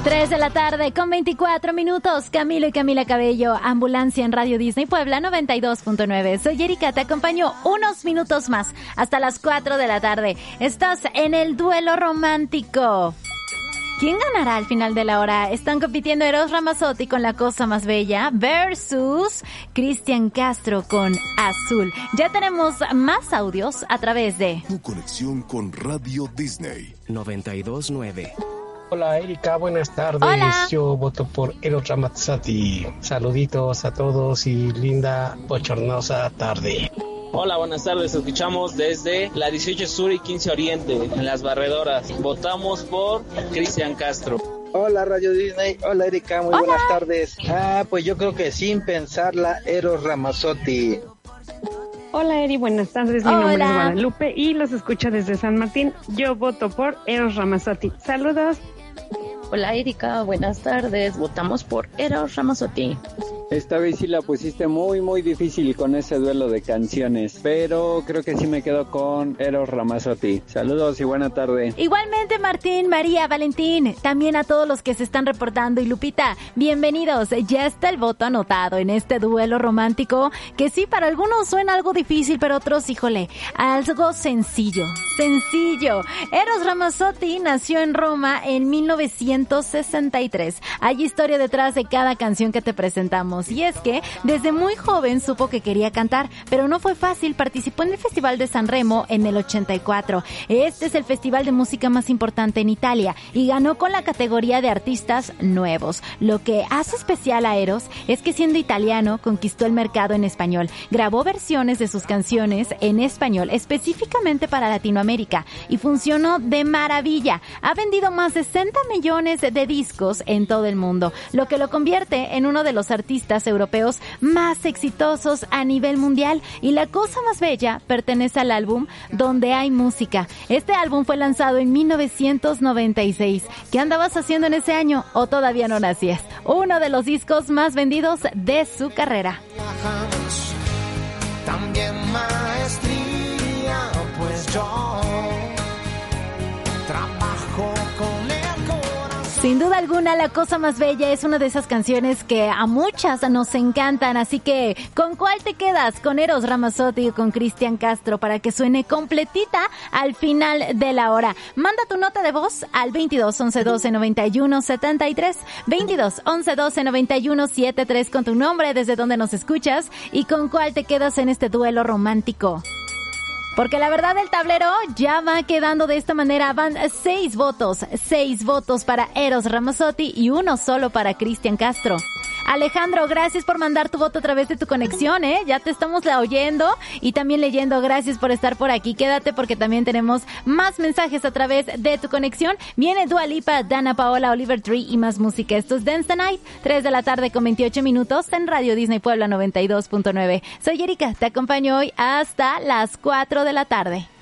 3 de la tarde con 24 minutos. Camilo y Camila Cabello, Ambulancia en Radio Disney Puebla 92.9. Soy Erika, te acompaño unos minutos más hasta las 4 de la tarde. Estás en el duelo romántico. ¿Quién ganará al final de la hora? Están compitiendo Eros Ramazzotti con La Cosa Más Bella versus Cristian Castro con Azul. Ya tenemos más audios a través de Tu conexión con Radio Disney 92.9. Hola Erika, buenas tardes. Hola. Yo voto por Eros Ramazzotti. Saluditos a todos y linda bochornosa tarde. Hola, buenas tardes. Escuchamos desde la 18 Sur y 15 Oriente, en Las Barredoras. Votamos por Cristian Castro. Hola Radio Disney, hola Erika, muy buenas tardes. Pues yo creo que sin pensarla, Eros Ramazzotti. Hola Eri, buenas tardes, mi nombre es Guadalupe y los escucho desde San Martín. Yo voto por Eros Ramazzotti. Saludos. Hola Erika, buenas tardes, votamos por Eros Ramazzotti. Esta vez sí la pusiste muy difícil con ese duelo de canciones, pero creo que sí me quedo con Eros Ramazzotti. Saludos y buena tarde. Igualmente Martín, María, Valentín, también a todos los que se están reportando. Y Lupita, bienvenidos. Ya está el voto anotado en este duelo romántico, que sí, para algunos suena algo difícil, pero otros, híjole, algo sencillo. Eros Ramazzotti nació en Roma en 1963. Hay historia detrás de cada canción que te presentamos. Y es que desde muy joven supo que quería cantar, pero no fue fácil. Participó en el Festival de San Remo en el 84. Este es el festival de música más importante en Italia y ganó con la categoría de artistas nuevos. Lo que hace especial a Eros es que siendo italiano conquistó el mercado en español. Grabó versiones de sus canciones en español específicamente para Latinoamérica y funcionó de maravilla. Ha vendido más de 60 millones de discos en todo el mundo, lo que lo convierte en uno de los artistas europeos más exitosos a nivel mundial. Y La Cosa Más Bella pertenece al álbum Donde Hay Música. Este álbum fue lanzado en 1996. ¿Qué andabas haciendo en ese año o todavía no nacías? Uno de los discos más vendidos de su carrera. También maestría, pues yo trabajo con el corazón. Sin duda alguna, La Cosa Más Bella es una de esas canciones que a muchas nos encantan, así que ¿con cuál te quedas? ¿Con Eros Ramazzotti o con Cristian Castro? Para que suene completita al final de la hora. Manda tu nota de voz al 22 11 12 91 73, 22 11 12 91 73 con tu nombre, desde donde nos escuchas y con cuál te quedas en este duelo romántico. Porque la verdad el tablero ya va quedando de esta manera. Van 6 votos para Eros Ramazzotti y 1 solo para Cristian Castro. Alejandro, gracias por mandar tu voto a través de tu conexión, ya te estamos oyendo y también leyendo. Gracias por estar por aquí. Quédate porque también tenemos más mensajes a través de tu conexión. Viene Dua Lipa, Dana Paola, Oliver Tree y más música. Esto es Dance the Night, 3 de la tarde con 28 minutos en Radio Disney Puebla 92.9. Soy Erika, te acompaño hoy hasta las 4 de la tarde.